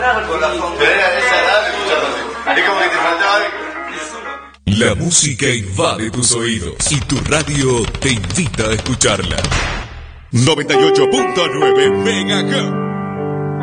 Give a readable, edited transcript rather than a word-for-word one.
Con la fontera esa edad, es como que te faltaba algo. La música invade tus oídos y tu radio te invita a escucharla. 98.9 MHz.